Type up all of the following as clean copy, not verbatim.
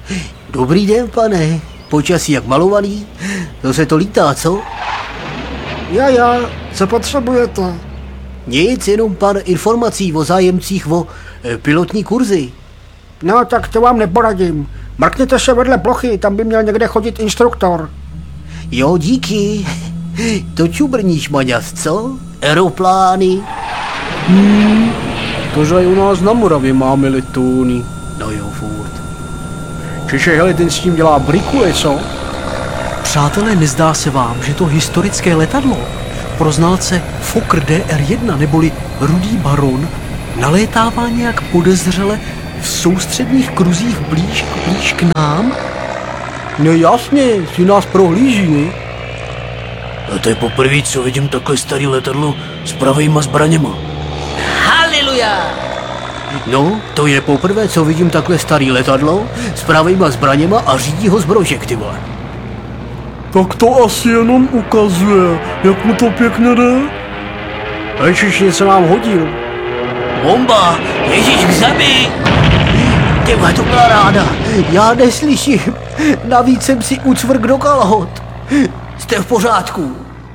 Dobrý den, pane. Počasí jak malovaný. To se to lítá, co? Já, co potřebujete? Nic, jenom pár informací o zájemcích o pilotní kurzy. No, tak to vám neporadím. Mrkněte se vedle plochy, tam by měl někde chodit instruktor. Jo, díky. To čubrníš, Maďas, co? Aeroplány. Tože i u nás na Moravě máme letouny. No jo, furt. Čiže hele, ten s tím dělá brikule, co? Přátelé, nezdá se vám, že to historické letadlo pro znalce Fokker DR-1 neboli Rudý baron nalétává nějak podezřele v soustředních kruzích blíž k nám? No jasně, si nás prohlíží, ne? A to je poprvé, co vidím takhle starý letadlo s pravejma zbraněma. Haleluja! No, to je poprvé, co vidím takhle starý letadlo s pravejma zbraněma a řídí ho zbrožek, ty vole. Tak to asi jenom ukazuje, jak mu to pěkně jde. Ježiš, něco nám hodil. Bomba! Ježíš k zemi! Tyhle, to byla ráda. Já neslyším. Navíc jsem si ucvrk do kalhot. Jste v pořádku?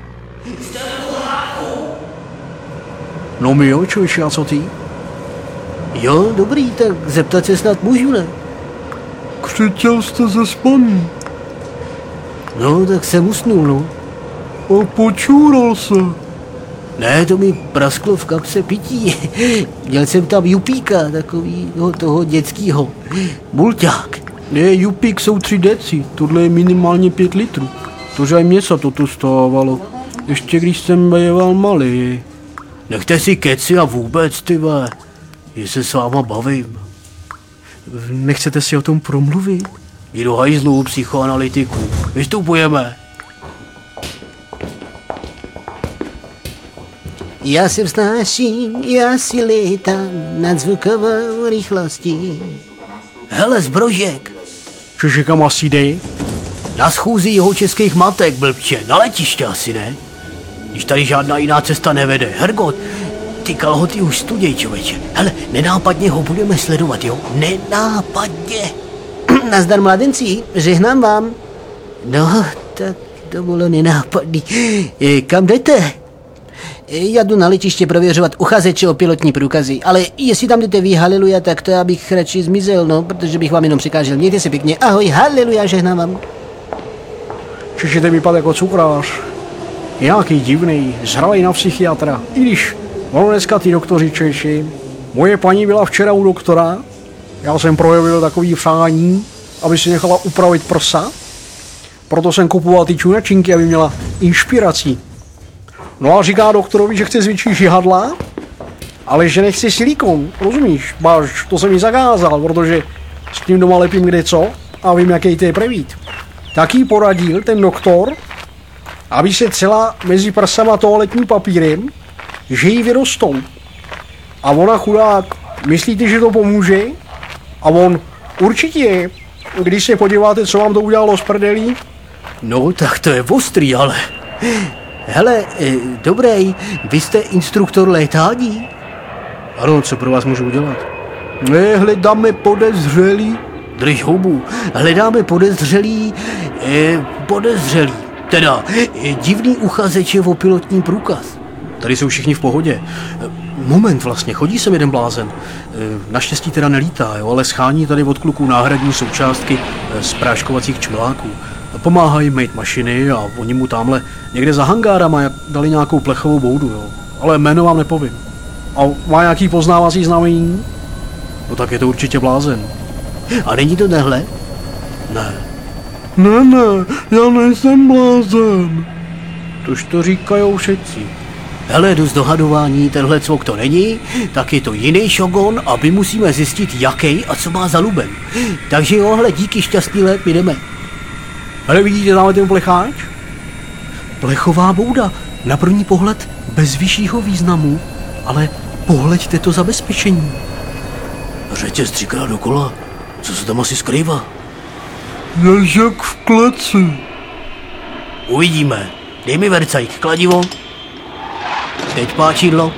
No my jo, člověče, a co ty? Jo, dobrý, tak zeptat se snad můžu, ne? Křičel jste ze spaní. No, tak jsem usnul, no. A počůral se. Ne, to mi prasklo v kapse pití. Měl jsem tam jupíka, takovýho toho dětskýho. Mulťák. Ne, jupík jsou 3 deci, tohle je minimálně 5 litrů. Tože aj mně se toto stávalo. Ještě když jsem býval malý. Nechte si keci a vůbec, ty vole. Že se s váma bavím. Nechcete si o tom promluvit? Jdi do hajzlu, psychoanalytiku. Vystupujeme. Já se vznáším, já si létám nad zvukovou rychlostí. Hele, zbrožek. Čiže kam asi jde? Na schůzi jihočeských matek, blbče. Na letiště asi, ne? Když tady žádná jiná cesta nevede. Hergot, ty kalhoty už studěj, člověče. Hele, nenápadně ho budeme sledovat, jo? Nenápadně. Nazdar, mladenci, žehnám vám. No, tak to bylo nenápadný. Kam jdete? Já jdu na letiště prověřovat uchazeče o pilotní průkazy, ale jestli tam jdete vy, haleluja, tak to já bych radši zmizel, no, protože bych vám jenom překážel. Mějte se pěkně, ahoj, haleluja, žehnám vám. Čiže ten vypadá jako cukrář. Nějaký divný, zralej na psychiatra. I když ono dneska ty doktoři Češi. Moje paní byla včera u doktora. Já jsem projevil takový přání, aby si nechala upravit prsa. Proto jsem kupoval ty čunačinky, aby měla inspiraci. No a říká doktorovi, že chce zvětšit žihadla, ale že nechce silikon, rozumíš? Máš, to jsem jí zakázal, protože s tím doma lepím kde co a vím, jaký to je prevít. Tak jí poradil ten doktor, aby se celá mezi prsama toaletním papírem, že jí vyrostou. A ona chudák, myslíte, že to pomůže? A on, určitě, když se podíváte, co vám to udělalo s prdelí? No, tak to je ostrý, ale... Hele, dobrý, vy jste instruktor létání? Ano, co pro vás můžu udělat? Ne, hledáme podezřelý. Drž hubu, hledáme podezřelý, teda divný uchazeče o pilotní průkaz. Tady jsou všichni v pohodě. Moment vlastně, chodí sem jeden blázen. Naštěstí teda nelítá, jo, ale schání tady od kluků náhradní součástky z práškovacích čmeláků. Pomáhají mít mašiny a oni mu tamhle někde za hangárama dali nějakou plechovou boudu, jo. Ale jméno vám nepovím. A má nějaký poznávací znamení? No tak je to určitě blázen. A není to nehle? Ne. Ne, já nejsem blázen. Tož to říkajou všetci. Hele, jdu z dohadování, tenhle cvok to není, tak je to jiný šogon a my musíme zjistit, jaký a co má za luben. Takže johle, díky, šťastný let, my jdeme. Hele, vidíte tam ten plecháč? Plechová bouda, na první pohled bez vyššího významu, ale pohleďte to zabezpečení. Řetěz 3krát dokola, co se tam asi skrývá? Ježek v kleci. Uvidíme. Dej mi vercajk, kladivo. Teď páčidlo.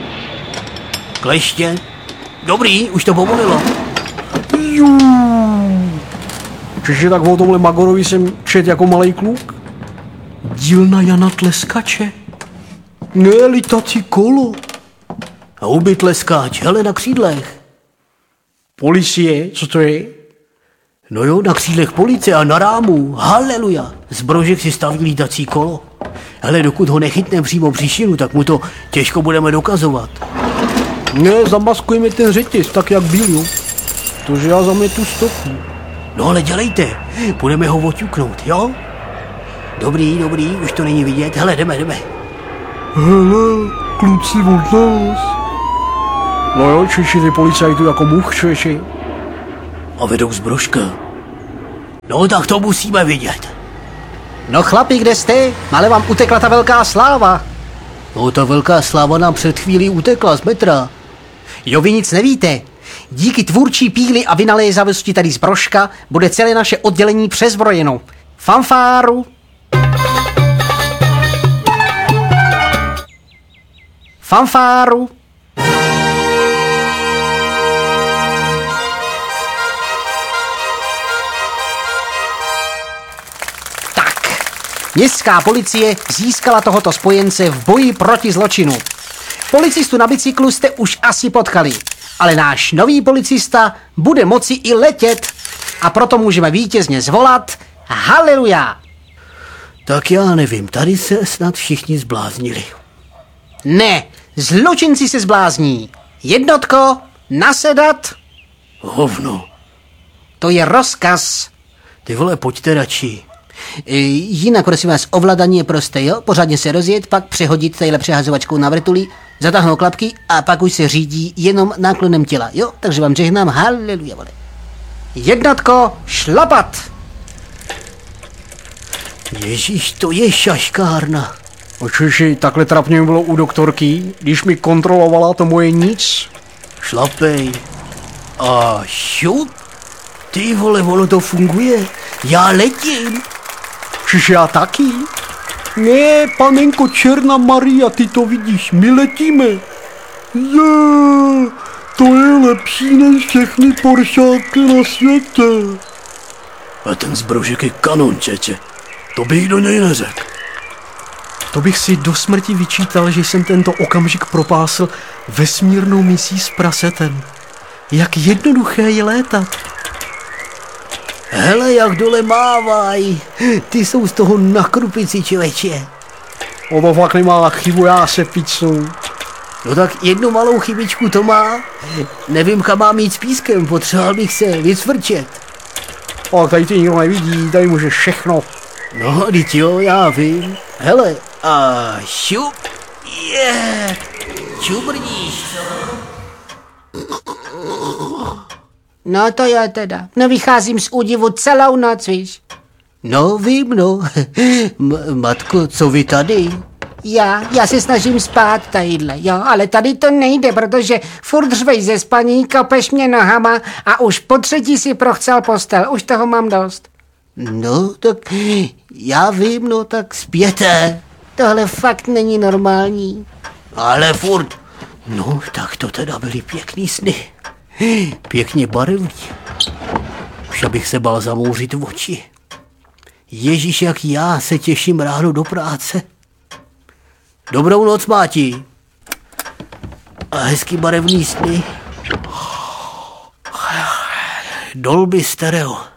Kleště. Dobrý, už to povolilo. Češi, tak o tomhle Magorovi jsem čet jako malej kluk. Dílna Jana Tleskače? Ne, litací kolo. A ubyt leskáč, hele, na křídlech. Policie, co to je? No jo, na křídlech policie a na rámu, haleluja. Z brožek si staví lítací kolo. Hele, dokud ho nechytneme přímo při šínu, tak mu to těžko budeme dokazovat. Ne, zamaskujeme ten řetěz, tak jak byl, jo. Tože já zametu stopu. No ale dělejte, budeme ho oťuknout, jo? Dobrý, už to není vidět, hele, jdeme. Hele, kluci od nás. No jo, Češi, ty policajtu jako much, Češi. A vedou z brožka. No tak to musíme vidět. No chlapi, kde jste? Ale vám utekla ta velká sláva. No ta velká sláva nám před chvílí utekla z metra. Jo, vy nic nevíte. Díky tvůrčí píli a vynalézavosti tady z Brožka bude celé naše oddělení přezbrojeno. Fanfáru. Fanfáru. Městská policie získala tohoto spojence v boji proti zločinu. Policistu na bicyklu jste už asi potkali, ale náš nový policista bude moci i letět a proto můžeme vítězně zvolat haleluja. Tak já nevím, tady se snad všichni zbláznili. Ne, zločinci se zblázní. Jednotko, nasedat. Hovno. To je rozkaz. Ty vole, pojďte radši. Jinak, prosím vás, ovládání je prosté, jo? Pořádně se rozjet, pak přehodit tadyhle přehazovačkou na vrtuli, zatáhnout klapky a pak už se řídí jenom náklonem těla, jo? Takže vám žehnám, haleluja, vole. Jednotko, šlapat! Ježíš, to je šaškárna. O Češi, takhle trapně mi bylo u doktorky, když mi kontrolovala to moje nic. Šlapej. A šup. Ty vole, ono to funguje. Já letím. Češi, já taky. Ne, panenko Černá Maria, ty to vidíš, my letíme. To je lepší než všechny poršáky na světě. A ten zbrožek je kanon, čeče. To bych do něj neřekl. To bych si do smrti vyčítal, že jsem tento okamžik propásl vesmírnou misí s prasetem. Jak jednoduché je létat. Hele, jak dole mávaj. Ty jsou z toho na krupici, člověče. Ono fakt nemá chybu, já se picnu. No tak jednu malou chybičku to má. Nevím, kam mám jít s pískem, potřeboval bych se vycvrčet. Ale tady ty nikdo nevidí, tady může všechno. No, teď jo, já vím. Hele, a šup. Čubrníš, co? No to jo teda. No vycházím z údivu celou noc, víš. No, vím, no. Matko, co vy tady? Já se snažím spát tadyhle, jo, ale tady to nejde, protože furt řvej ze spaní, kopeš mě nohama a už po třetí si prochcel postel, už toho mám dost. No, tak já vím, no, tak spěte. Tohle fakt není normální. Ale furt. No, tak to teda byly pěkný sny. Pěkně barevný. Už abych se bál zamouřit v oči. Ježíš, jak já se těším ráno do práce. Dobrou noc, Máti. A hezký barevný sny. Dolby stereo.